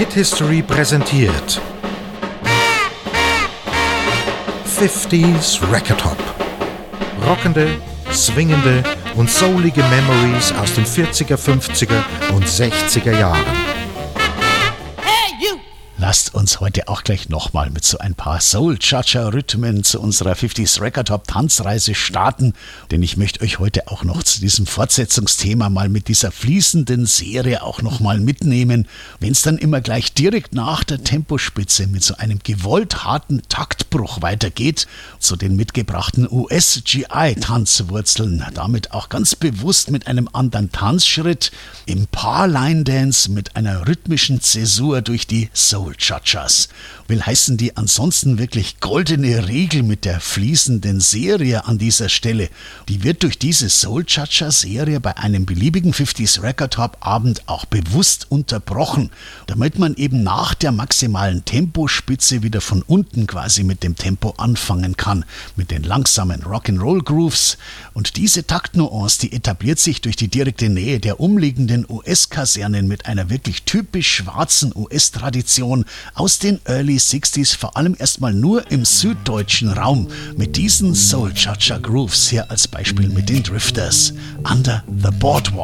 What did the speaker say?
Hit History präsentiert 50s Record Hop. Rockende, swingende und soulige Memories aus den 40er, 50er und 60er Jahren. Lasst uns heute auch gleich nochmal mit so ein paar Soul-Cha-Cha-Rhythmen zu unserer 50s Record Hop Tanzreise starten, denn ich möchte euch heute auch noch zu diesem Fortsetzungsthema mal mit dieser fließenden Serie auch nochmal mitnehmen, wenn es dann immer gleich direkt nach der Tempospitze mit so einem gewollt harten Taktbruch weitergeht, zu den mitgebrachten US-GI-Tanzwurzeln, damit auch ganz bewusst mit einem anderen Tanzschritt, im Paar-Line-Dance mit einer rhythmischen Zäsur durch die Soul-Cha-Chas. Will heißen, die ansonsten wirklich goldene Regel mit der fließenden Serie an dieser Stelle, die wird durch diese Soul-Cha-Cha-Serie bei einem beliebigen 50s Record Hop Abend auch bewusst unterbrochen, damit man eben nach der maximalen Tempospitze wieder von unten quasi mit dem Tempo anfangen kann, mit den langsamen Rock'n'Roll Grooves. Und diese Taktnuance, die etabliert sich durch die direkte Nähe der umliegenden US-Kasernen mit einer wirklich typisch schwarzen US-Tradition aus den Early 60s, vor allem erstmal nur im süddeutschen Raum, mit diesen Soul-Cha-Cha Grooves, hier als Beispiel mit den Drifters, Under the Boardwalk.